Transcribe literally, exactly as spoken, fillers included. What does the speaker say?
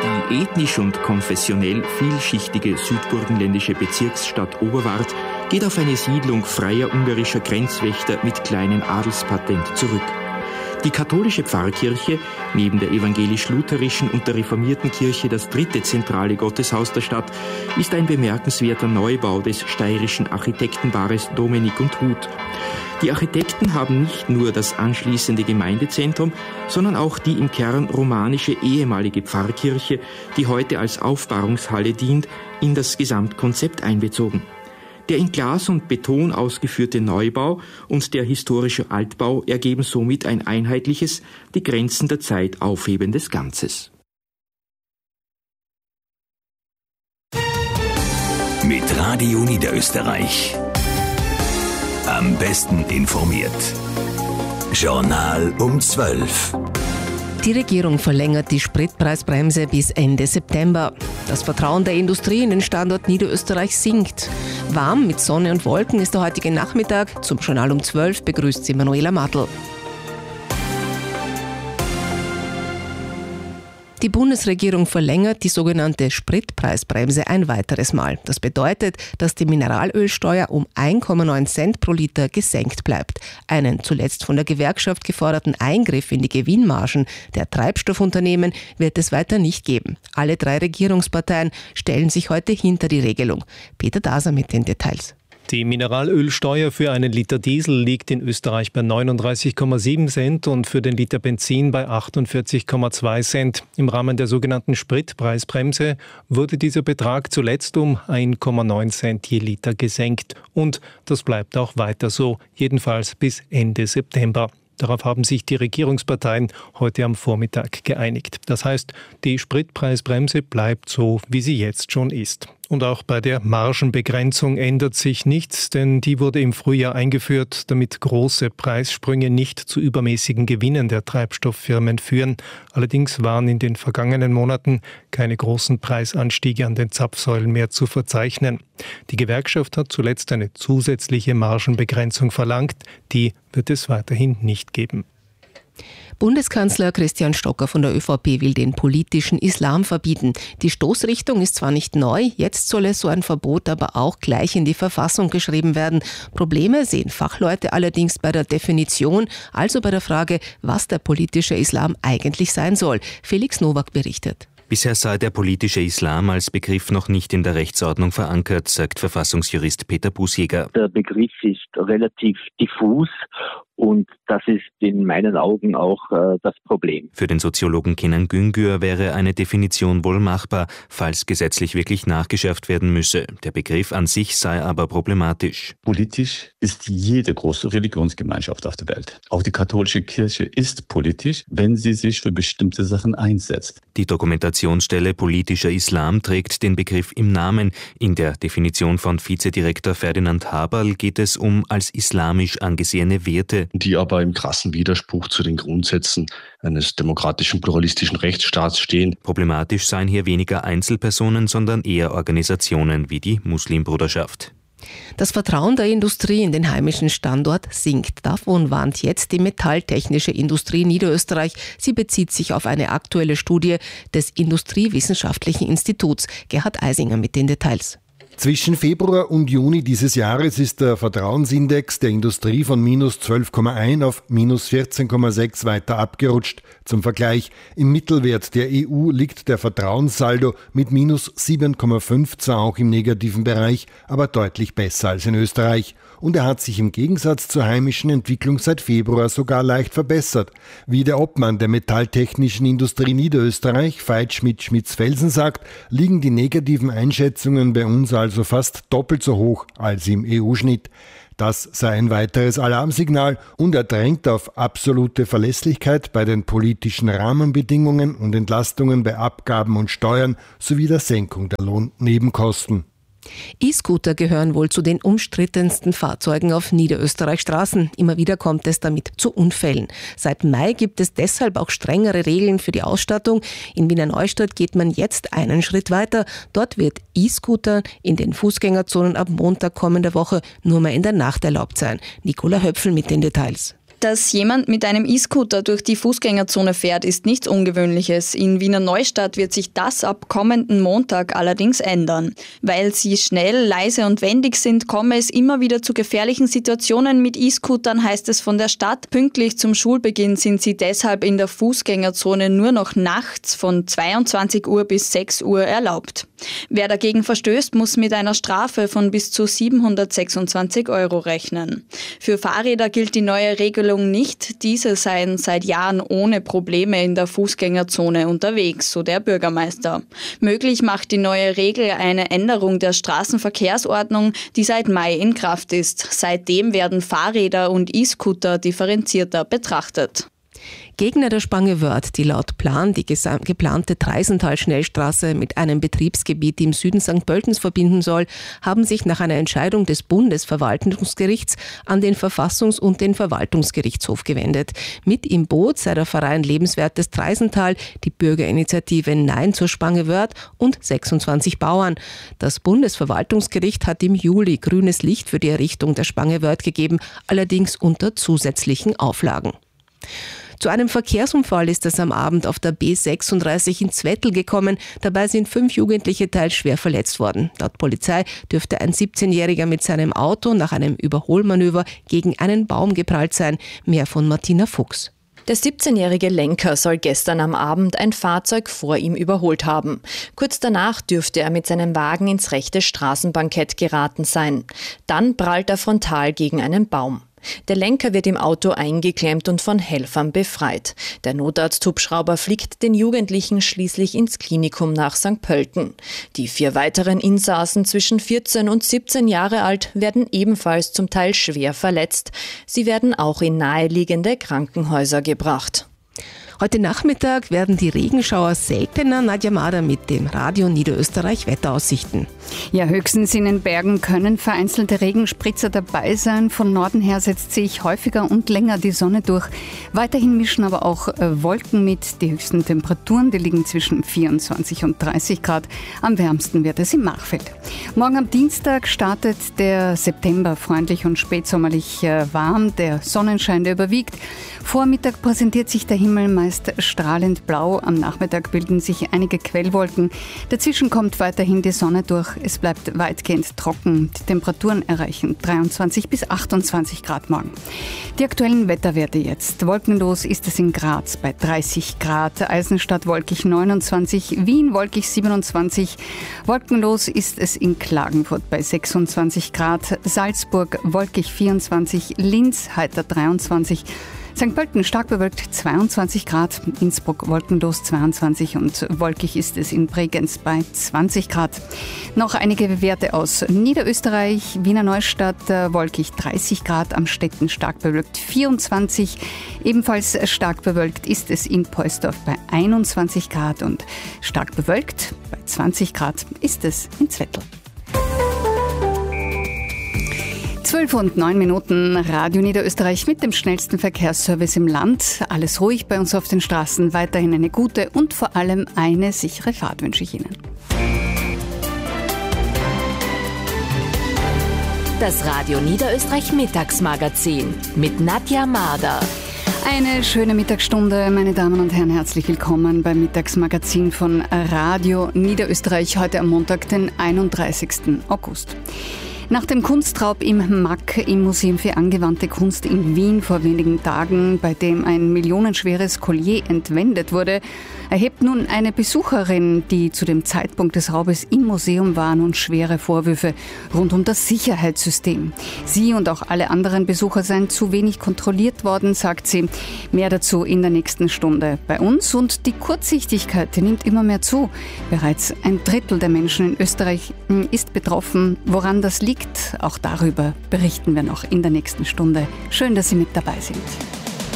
Die ethnisch und konfessionell vielschichtige südburgenländische Bezirksstadt Oberwart geht auf eine Siedlung freier ungarischer Grenzwächter mit kleinem Adelspatent zurück. Die katholische Pfarrkirche, neben der evangelisch-lutherischen und der reformierten Kirche das dritte zentrale Gotteshaus der Stadt, ist ein bemerkenswerter Neubau des steirischen Architektenpaares Dominik und Huth. Die Architekten haben nicht nur das anschließende Gemeindezentrum, sondern auch die im Kern romanische ehemalige Pfarrkirche, die heute als Aufbahrungshalle dient, in das Gesamtkonzept einbezogen. Der in Glas und Beton ausgeführte Neubau und der historische Altbau ergeben somit ein einheitliches, die Grenzen der Zeit aufhebendes Ganzes. Mit Radio Niederösterreich. Am besten informiert. Journal um zwölf. Die Regierung verlängert die Spritpreisbremse bis Ende September. Das Vertrauen der Industrie in den Standort Niederösterreich sinkt. Warm mit Sonne und Wolken ist der heutige Nachmittag. Zum Journal um zwölf begrüßt sie Manuela Matl. Die Bundesregierung verlängert die sogenannte Spritpreisbremse ein weiteres Mal. Das bedeutet, dass die Mineralölsteuer um eins Komma neun Cent pro Liter gesenkt bleibt. Einen zuletzt von der Gewerkschaft geforderten Eingriff in die Gewinnmargen der Treibstoffunternehmen wird es weiter nicht geben. Alle drei Regierungsparteien stellen sich heute hinter die Regelung. Peter Daser mit den Details. Die Mineralölsteuer für einen Liter Diesel liegt in Österreich bei neununddreißig Komma sieben Cent und für den Liter Benzin bei achtundvierzig Komma zwei Cent. Im Rahmen der sogenannten Spritpreisbremse wurde dieser Betrag zuletzt um eins Komma neun Cent je Liter gesenkt. Und das bleibt auch weiter so, jedenfalls bis Ende September. Darauf haben sich die Regierungsparteien heute am Vormittag geeinigt. Das heißt, die Spritpreisbremse bleibt so, wie sie jetzt schon ist. Und auch bei der Margenbegrenzung ändert sich nichts, denn die wurde im Frühjahr eingeführt, damit große Preissprünge nicht zu übermäßigen Gewinnen der Treibstofffirmen führen. Allerdings waren in den vergangenen Monaten keine großen Preisanstiege an den Zapfsäulen mehr zu verzeichnen. Die Gewerkschaft hat zuletzt eine zusätzliche Margenbegrenzung verlangt. Die wird es weiterhin nicht geben. Bundeskanzler Christian Stocker von der ÖVP will den politischen Islam verbieten. Die Stoßrichtung ist zwar nicht neu, jetzt solle so ein Verbot aber auch gleich in die Verfassung geschrieben werden. Probleme sehen Fachleute allerdings bei der Definition, also bei der Frage, was der politische Islam eigentlich sein soll. Felix Nowak berichtet. Bisher sei der politische Islam als Begriff noch nicht in der Rechtsordnung verankert, sagt Verfassungsjurist Peter Busjäger. Der Begriff ist relativ diffus und das ist in meinen Augen auch äh, das Problem. Für den Soziologen Kenan Güngör wäre eine Definition wohl machbar, falls gesetzlich wirklich nachgeschärft werden müsse. Der Begriff an sich sei aber problematisch. Politisch ist jede große Religionsgemeinschaft auf der Welt. Auch die katholische Kirche ist politisch, wenn sie sich für bestimmte Sachen einsetzt. Die Dokumentationsstelle Politischer Islam trägt den Begriff im Namen. In der Definition von Vizedirektor Ferdinand Haberl geht es um als islamisch angesehene Werte, die aber im krassen Widerspruch zu den Grundsätzen eines demokratischen, pluralistischen Rechtsstaats stehen. Problematisch seien hier weniger Einzelpersonen, sondern eher Organisationen wie die Muslimbruderschaft. Das Vertrauen der Industrie in den heimischen Standort sinkt. Davon warnt jetzt die Metalltechnische Industrie Niederösterreich. Sie bezieht sich auf eine aktuelle Studie des Industriewissenschaftlichen Instituts. Gerhard Eisinger mit den Details. Zwischen Februar und Juni dieses Jahres ist der Vertrauensindex der Industrie von minus zwölf Komma eins auf minus vierzehn Komma sechs weiter abgerutscht. Zum Vergleich, im Mittelwert der E U liegt der Vertrauenssaldo mit minus sieben Komma fünf zwar auch im negativen Bereich, aber deutlich besser als in Österreich. Und er hat sich im Gegensatz zur heimischen Entwicklung seit Februar sogar leicht verbessert. Wie der Obmann der Metalltechnischen Industrie Niederösterreich, Veit Schmidt-Schmitz-Felsen, sagt, liegen die negativen Einschätzungen bei uns also fast doppelt so hoch als im E U-Schnitt. Das sei ein weiteres Alarmsignal und er drängt auf absolute Verlässlichkeit bei den politischen Rahmenbedingungen und Entlastungen bei Abgaben und Steuern sowie der Senkung der Lohnnebenkosten. E-Scooter gehören wohl zu den umstrittensten Fahrzeugen auf Niederösterreichs Straßen. Immer wieder kommt es damit zu Unfällen. Seit Mai gibt es deshalb auch strengere Regeln für die Ausstattung. In Wiener Neustadt geht man jetzt einen Schritt weiter. Dort wird E-Scooter in den Fußgängerzonen ab Montag kommender Woche nur mehr in der Nacht erlaubt sein. Nicola Höpfel mit den Details. Dass jemand mit einem E-Scooter durch die Fußgängerzone fährt, ist nichts Ungewöhnliches. In Wiener Neustadt wird sich das ab kommenden Montag allerdings ändern. Weil sie schnell, leise und wendig sind, komme es immer wieder zu gefährlichen Situationen mit E-Scootern, heißt es von der Stadt. Pünktlich zum Schulbeginn sind sie deshalb in der Fußgängerzone nur noch nachts von zweiundzwanzig Uhr bis sechs Uhr erlaubt. Wer dagegen verstößt, muss mit einer Strafe von bis zu siebenhundertsechsundzwanzig Euro rechnen. Für Fahrräder gilt die neue Regelung nicht. Diese seien seit Jahren ohne Probleme in der Fußgängerzone unterwegs, so der Bürgermeister. Möglich macht die neue Regel eine Änderung der Straßenverkehrsordnung, die seit Mai in Kraft ist. Seitdem werden Fahrräder und E-Scooter differenzierter betrachtet. Gegner der Spange Wörth, die laut Plan die geplante Treisental-Schnellstraße mit einem Betriebsgebiet im Süden Sankt Pöltens verbinden soll, haben sich nach einer Entscheidung des Bundesverwaltungsgerichts an den Verfassungs- und den Verwaltungsgerichtshof gewendet. Mit im Boot sei der Verein Lebenswertes Treisental, die Bürgerinitiative Nein zur Spange Wörth und sechsundzwanzig Bauern. Das Bundesverwaltungsgericht hat im Juli grünes Licht für die Errichtung der Spange Wörth gegeben, allerdings unter zusätzlichen Auflagen. Zu einem Verkehrsunfall ist es am Abend auf der B sechsunddreißig in Zwettl gekommen. Dabei sind fünf Jugendliche teils schwer verletzt worden. Laut Polizei dürfte ein siebzehnjähriger mit seinem Auto nach einem Überholmanöver gegen einen Baum geprallt sein. Mehr von Martina Fuchs. Der siebzehnjährige Lenker soll gestern am Abend ein Fahrzeug vor ihm überholt haben. Kurz danach dürfte er mit seinem Wagen ins rechte Straßenbankett geraten sein. Dann prallt er frontal gegen einen Baum. Der Lenker wird im Auto eingeklemmt und von Helfern befreit. Der Notarzthubschrauber fliegt den Jugendlichen schließlich ins Klinikum nach Sankt Pölten. Die vier weiteren Insassen zwischen vierzehn und siebzehn Jahre alt werden ebenfalls zum Teil schwer verletzt. Sie werden auch in naheliegende Krankenhäuser gebracht. Heute Nachmittag werden die Regenschauer seltener. Nadja Mader mit dem Radio Niederösterreich Wetteraussichten. Ja, höchstens in den Bergen können vereinzelte Regenspritzer dabei sein. Von Norden her setzt sich häufiger und länger die Sonne durch. Weiterhin mischen aber auch äh, Wolken mit. Die höchsten Temperaturen, die liegen zwischen vierundzwanzig und dreißig Grad. Am wärmsten wird es im Machfeld. Morgen am Dienstag startet der September freundlich und spätsommerlich äh, warm. Der Sonnenschein, der überwiegt. Vormittag präsentiert sich der Himmel meist strahlend blau. Am Nachmittag bilden sich einige Quellwolken. Dazwischen kommt weiterhin die Sonne durch. Es bleibt weitgehend trocken. Die Temperaturen erreichen dreiundzwanzig bis achtundzwanzig Grad morgen. Die aktuellen Wetterwerte jetzt. Wolkenlos ist es in Graz bei dreißig Grad. Eisenstadt wolkig neunundzwanzig. Wien wolkig siebenundzwanzig. Wolkenlos ist es in Klagenfurt bei sechsundzwanzig Grad. Salzburg wolkig vierundzwanzig. Linz heiter dreiundzwanzig. Sankt Pölten stark bewölkt zweiundzwanzig Grad, Innsbruck wolkenlos zweiundzwanzig und wolkig ist es in Bregenz bei zwanzig Grad. Noch einige Werte aus Niederösterreich, Wiener Neustadt wolkig dreißig Grad, Amstetten stark bewölkt vierundzwanzig, ebenfalls stark bewölkt ist es in Poisdorf bei einundzwanzig Grad und stark bewölkt bei zwanzig Grad ist es in Zwettl. zwölf und neun Minuten, Radio Niederösterreich mit dem schnellsten Verkehrsservice im Land. Alles ruhig bei uns auf den Straßen. Weiterhin eine gute und vor allem eine sichere Fahrt wünsche ich Ihnen. Das Radio Niederösterreich Mittagsmagazin mit Nadja Mader. Eine schöne Mittagsstunde, meine Damen und Herren, herzlich willkommen beim Mittagsmagazin von Radio Niederösterreich, heute am Montag, den einunddreißigsten August. Nach dem Kunstraub im M A K, im Museum für angewandte Kunst in Wien vor wenigen Tagen, bei dem ein millionenschweres Collier entwendet wurde, erhebt nun eine Besucherin, die zu dem Zeitpunkt des Raubes im Museum war, nun schwere Vorwürfe rund um das Sicherheitssystem. Sie und auch alle anderen Besucher seien zu wenig kontrolliert worden, sagt sie. Mehr dazu in der nächsten Stunde bei uns. Und die Kurzsichtigkeit, die nimmt immer mehr zu. Bereits ein Drittel der Menschen in Österreich ist betroffen. Woran das liegt, auch darüber berichten wir noch in der nächsten Stunde. Schön, dass Sie mit dabei sind.